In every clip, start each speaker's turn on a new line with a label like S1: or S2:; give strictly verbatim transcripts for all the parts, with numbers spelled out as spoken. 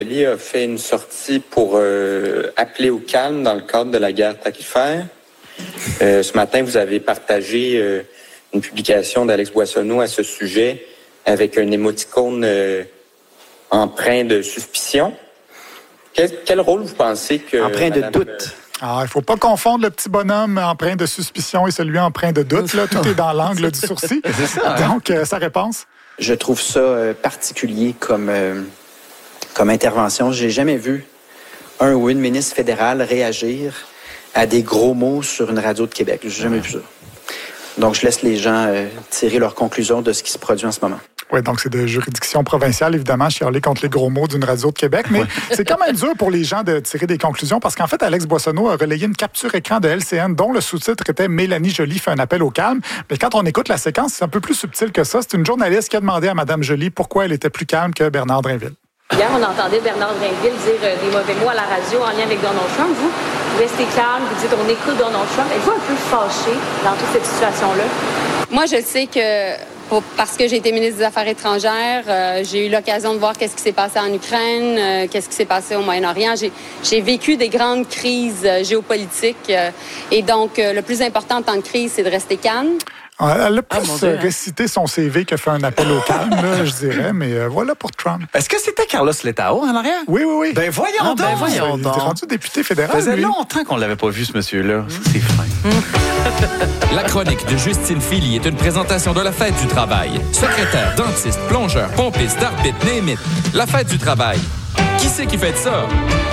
S1: Joly a fait une sortie pour euh, appeler au calme dans le cadre de la guerre tarifaire. Euh, ce matin, vous avez partagé euh, une publication d'Alex Boissonneau à ce sujet avec un émoticône euh, empreint de suspicion. Quel, quel rôle vous pensez que...
S2: Empreint de
S1: Madame,
S2: doute.
S1: Euh,
S3: Ah, il ne faut pas confondre le petit bonhomme empreint de suspicion et celui empreint de doute. Là. Tout est dans l'angle du sourcil.
S2: C'est ça, hein?
S3: Donc, euh, sa réponse?
S2: Je trouve ça euh, particulier comme, euh, comme intervention. J'ai jamais vu un ou une ministre fédérale réagir à des gros mots sur une radio de Québec. J'ai jamais vu ça. Donc, je laisse les gens euh, tirer leurs conclusions de ce qui se produit en ce moment.
S3: Oui, donc c'est de juridiction provinciale, évidemment, chialer contre les gros mots d'une radio de Québec. Mais c'est quand même dur pour les gens de tirer des conclusions parce qu'en fait, Alex Boissonneau a relayé une capture écran de L C N dont le sous-titre était « Mélanie Joly fait un appel au calme ». Mais quand on écoute la séquence, c'est un peu plus subtil que ça. C'est une journaliste qui a demandé à Mme Joly pourquoi elle était plus calme que Bernard Drinville.
S4: Hier, on entendait Bernard Drinville dire euh, des mauvais mots à la radio en lien avec Donald Trump. Vous, vous restez calme, vous dites on écoute Donald Trump. Êtes-vous un peu fâché dans toute cette situation-là?
S5: Moi, je sais que pour, parce que j'ai été ministre des Affaires étrangères, euh, j'ai eu l'occasion de voir qu'est-ce qui s'est passé en Ukraine, euh, qu'est-ce qui s'est passé au Moyen-Orient. J'ai, j'ai vécu des grandes crises euh, géopolitiques. Euh, et donc, euh, le plus important en temps de crise, c'est de rester calme.
S3: Elle a plus
S6: Ah, mon Dieu, hein?
S3: récité son C V que fait un appel au calme, là, je dirais. Mais euh, voilà pour Trump.
S6: Est-ce que c'était Carlos Letao en arrière?
S3: Oui, oui, oui.
S6: Ben voyons
S3: Ah,
S6: donc!
S3: ben
S6: voyons
S3: il est
S6: donc.
S3: rendu député fédéral,
S6: Ça faisait
S3: lui.
S6: longtemps qu'on l'avait pas vu, ce monsieur-là. Ça, c'est fin.
S7: La chronique de Justine Philly est une présentation de la Fête du travail. Secrétaire, dentiste, plongeur, pompiste, arbitre, némite. La Fête du travail. Qui c'est qui fait ça?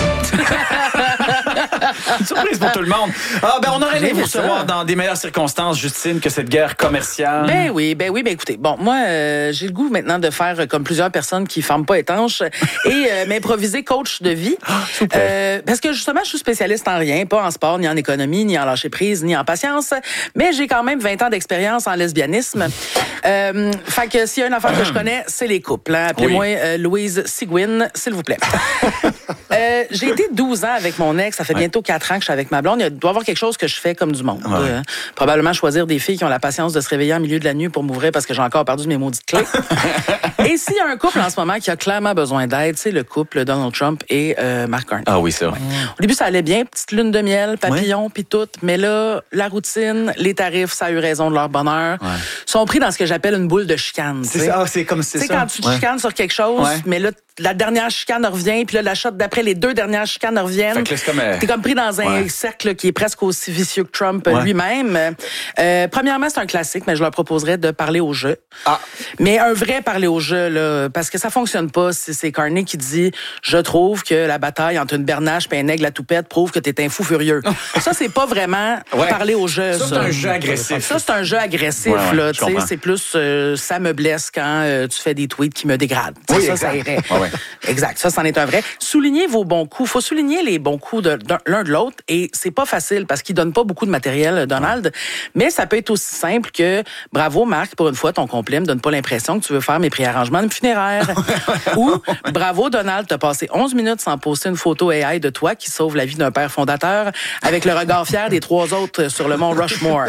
S6: Une surprise pour tout le monde. Ah, ben, on aurait aimé
S8: J'ai
S6: vous
S8: vu
S6: recevoir
S8: ça.
S6: dans des meilleures circonstances, Justine, que cette guerre commerciale.
S8: Ben oui, ben oui, ben écoutez, bon, moi, euh, j'ai le goût maintenant de faire euh, comme plusieurs personnes qui ne ferment pas étanches et euh, m'improviser coach de vie. Euh, parce que justement, je suis spécialiste en rien, pas en sport, ni en économie, ni en lâcher prise, ni en patience, mais j'ai quand même vingt ans d'expérience en lesbianisme. Euh, fait que s'il y a une affaire que je connais, c'est les couples. Hein. Appelez-moi
S6: Oui.
S8: euh, Louise Sigouin, s'il vous plaît. Euh, j'ai été douze ans avec mon ex. Ça fait bientôt quatre ans que je suis avec ma blonde. Il doit y avoir quelque chose que je fais comme du monde.
S6: Ouais.
S8: Euh, probablement choisir des filles qui ont la patience de se réveiller en milieu de la nuit pour m'ouvrir parce que j'ai encore perdu mes maudites clés. Et s'il y a un couple en ce moment qui a clairement besoin d'aide, c'est le couple Donald Trump et euh, Mark Carney.
S6: Ah oui, ça. Ouais.
S8: Au début, ça allait bien, petite lune de miel, papillon, puis tout. Mais là, la routine, les tarifs, ça a eu raison de leur bonheur.
S6: Ouais.
S8: Sont pris dans ce que j'appelle une boule de chicane.
S6: C'est
S8: tu sais.
S6: ça, ah, c'est comme c'est
S8: Tu sais,
S6: ça.
S8: quand tu te
S6: Ouais.
S8: chicanes sur quelque chose,
S6: Ouais.
S8: mais là, la dernière chicane revient, puis là, la shot d'après, les deux dernières chicanes reviennent.
S6: Fait que là, c'est comme, euh,
S8: T'es comme pris dans un
S6: ouais.
S8: cercle qui est presque aussi vicieux que Trump euh,
S6: Ouais.
S8: lui-même. Euh, premièrement, c'est un classique, mais je leur proposerais de parler au jeu.
S6: Ah.
S8: Mais un vrai parler au jeu, là, parce que ça fonctionne pas. C'est, c'est Carney qui dit « Je trouve que la bataille entre une bernache et un aigle à toupette prouve que t'es un fou furieux. » Ça, c'est pas vraiment
S6: Ouais.
S8: parler au jeu.
S6: Ça, c'est un jeu agressif.
S8: Ça, c'est un jeu agressif.
S6: Ouais, ouais,
S8: là,
S6: je
S8: tu sais,
S6: comprends.
S8: c'est plus euh, ça me blesse quand euh, tu fais des tweets qui me dégradent.
S6: Oui,
S8: ça,
S6: exact.
S8: ça irait.
S6: Ouais, ouais.
S8: Exact. Ça, c'en est un vrai. Soulignez vos bons coups. Faut souligner les bons coups de, de l'un de l'autre. Et c'est pas facile parce qu'il donne pas beaucoup de matériel, Donald. Mais ça peut être aussi simple que bravo, Marc, pour une fois, ton complet me donne pas l'impression que tu veux faire mes préarrangements de funéraire. Ou bravo, Donald, t'as passé onze minutes sans poster une photo A I de toi qui sauve la vie d'un père fondateur avec le regard fier des trois autres sur le mont Rushmore.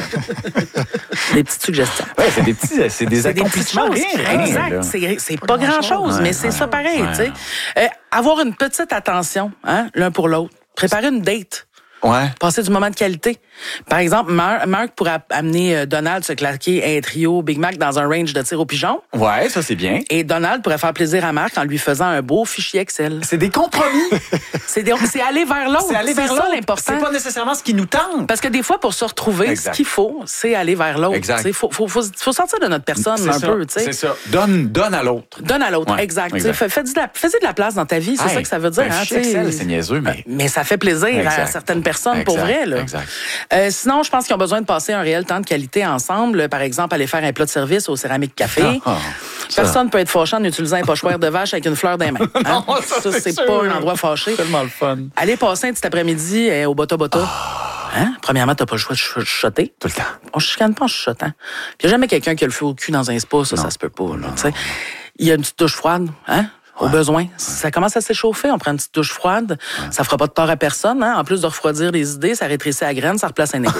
S8: Des petites suggestions.
S6: Ouais, c'est des petits, c'est des
S8: C'est des petites
S6: accomplissements.
S8: choses.
S6: Rien, rien,
S8: Exact.
S6: là.
S8: C'est, c'est pas grand-chose,
S6: Ouais,
S8: mais c'est
S6: ouais,
S8: ça pareil.
S6: ouais,
S8: tu sais. Euh, avoir une petite attention, hein, l'un pour l'autre. Préparer une date.
S6: Ouais.
S8: Passer du moment de qualité. Par exemple, Mar- Marc pourrait amener euh, Donald se claquer un trio Big Mac dans un range de tir au pigeon.
S6: Ouais, ça, c'est bien.
S8: Et Donald pourrait faire plaisir à Marc en lui faisant un beau fichier Excel.
S6: C'est des compromis.
S8: C'est, des- c'est aller vers l'autre.
S6: C'est aller vers
S8: ça
S6: l'autre.
S8: l'important.
S6: C'est pas nécessairement ce qui nous tente.
S8: Parce que des fois, pour se retrouver,
S6: Exact.
S8: ce qu'il faut, c'est aller vers l'autre.
S6: Exact.
S8: Il faut, faut, faut, faut sortir de notre personne
S6: C'est
S8: un
S6: ça,
S8: peu. tu sais.
S6: c'est ça. Donne, donne à l'autre.
S8: Donne à l'autre,
S6: Ouais,
S8: exact.
S6: exact.
S8: Fais, fais de la, fais de la place dans ta vie, c'est
S6: Hey,
S8: ça que ça veut dire.
S6: un
S8: hein,
S6: fichier
S8: tu sais.
S6: Excel, c'est niaiseux, mais...
S8: Mais ça fait plaisir à
S6: Exact.
S8: certaines personnes, pour
S6: Exact,
S8: vrai. Là.
S6: exact.
S8: Euh, sinon, je pense qu'ils ont besoin de passer un réel temps de qualité ensemble. Par exemple, aller faire un plat de service au Céramique Café.
S6: Ah, ah, ça.
S8: Personne ne peut être fâché en utilisant un pochoir de vache avec une fleur dans les mains. Hein?
S6: Non, ça, c'est
S8: c'est
S6: sûr.
S8: pas un endroit fâché.
S6: Tellement le fun.
S8: Aller passer un petit après-midi euh, au Bota Bota. Hein? Premièrement, t'as pas le choix de ch- chuchoter.
S6: Tout le temps.
S8: On chicane pas en chuchotant. Il y a jamais quelqu'un qui a le feu au cul dans un spa, ça, ça se peut pas. Là, tu sais. Il y a une petite douche froide, hein? Au besoin. Si ça commence à s'échauffer, on prend une petite douche froide. Ça fera pas de tort à personne. Hein? En plus de refroidir les idées, ça rétrécit la graine, ça replace un égo.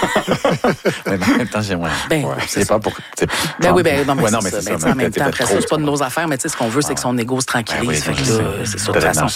S6: Mais en même temps, j'aimerais.
S8: Ben,
S6: ouais, c'est pas pour. c'est-
S8: Ben oui, ben non, mais
S6: Ouais,
S8: c'est
S6: non, mais
S8: ça.
S6: c'est
S8: Ben,
S6: ça.
S8: tu sais, en même
S6: mais
S8: temps, après
S6: peut-être
S8: ça, c'est pas
S6: trop,
S8: de nos affaires, mais tu sais, ce qu'on veut, c'est que son égo se
S6: Ben oui,
S8: tranquillise. Fait que
S6: je
S8: là,
S6: sais.
S8: c'est ça. De toute
S6: Peut-être
S8: façon,
S6: non,